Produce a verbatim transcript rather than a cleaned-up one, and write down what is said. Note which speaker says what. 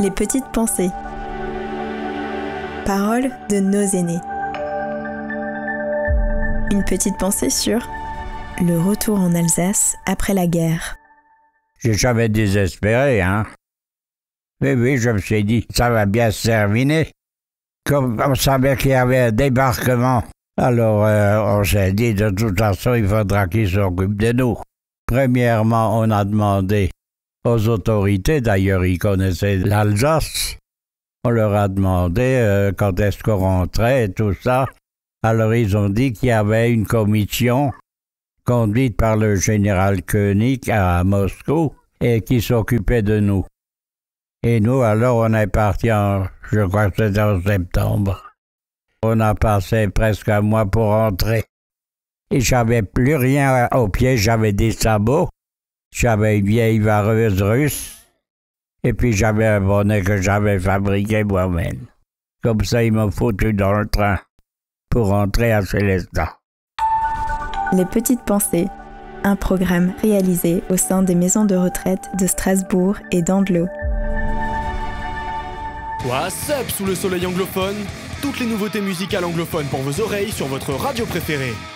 Speaker 1: Les petites pensées. Paroles de nos aînés. Une petite pensée sur le retour en Alsace après la guerre.
Speaker 2: J'ai jamais désespéré, hein. Mais oui, je me suis dit, ça va bien se terminer. Comme on savait qu'il y avait un débarquement, alors euh, on s'est dit, de toute façon, il faudra qu'ils s'occupent de nous. Premièrement, on a demandé aux autorités, d'ailleurs, ils connaissaient l'Alsace. On leur a demandé euh, quand est-ce qu'on rentrait et tout ça. Alors, ils ont dit qu'il y avait une commission conduite par le général Koenig à Moscou et qui s'occupait de nous. Et nous, alors, on est partis en, je crois que c'était en septembre. On a passé presque un mois pour rentrer. Et j'avais plus rien aux pieds, j'avais des sabots, j'avais une vieille vareuse russe, et puis j'avais un bonnet que j'avais fabriqué moi-même. Comme ça, ils m'ont foutu dans le train pour rentrer à Célestat.
Speaker 1: Les petites pensées, un programme réalisé au sein des maisons de retraite de Strasbourg et d'Andlau.
Speaker 3: What's up sous le soleil anglophone? Toutes les nouveautés musicales anglophones pour vos oreilles sur votre radio préférée.